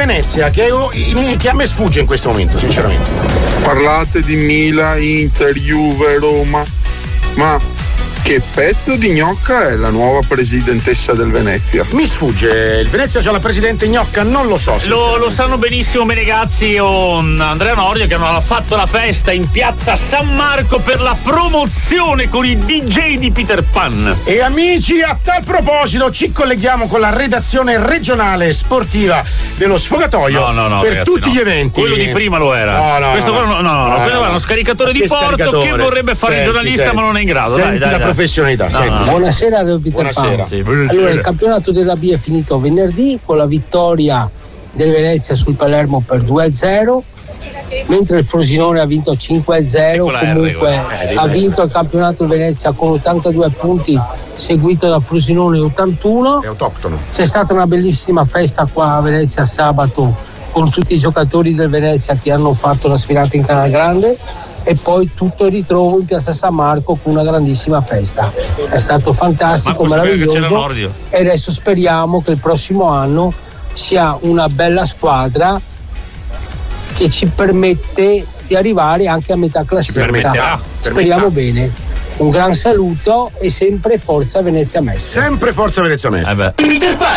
Venezia che a me sfugge in questo momento, sinceramente. Parlate di Milan, Inter, Juve, Roma, ma che pezzo di gnocca è la nuova presidentessa del Venezia? Mi sfugge, il Venezia c'ha la presidente gnocca, non lo so. Lo sanno benissimo Menegazzi o Andrea Nordio, che hanno fatto la festa in piazza San Marco per la promozione con i DJ di Peter Pan. E amici, a tal proposito ci colleghiamo con la redazione regionale sportiva dello Sfogatoio no, per ragazzi, tutti gli eventi. Quello di prima lo era. Questo quello era uno scaricatore di porto che vorrebbe fare il giornalista ma non è in grado. Dai. La professionalità. Buonasera Peter Pan. Sì. Allora, il campionato della B è finito venerdì con la vittoria del Venezia sul Palermo per 2-0, mentre il Frosinone ha vinto 5-0. Comunque ha vinto il campionato del Venezia con 82 punti, seguito da Frosinone 81. È autoctono. C'è stata una bellissima festa qua a Venezia sabato con tutti i giocatori del Venezia che hanno fatto la sfilata in Canal Grande, e poi tutto il ritrovo in piazza San Marco con una grandissima festa. È stato fantastico, meraviglioso, e adesso speriamo che il prossimo anno sia una bella squadra che ci permette di arrivare anche a metà classifica. Speriamo bene. Un gran saluto e sempre forza Venezia Mestre. Sempre forza Venezia Mestre.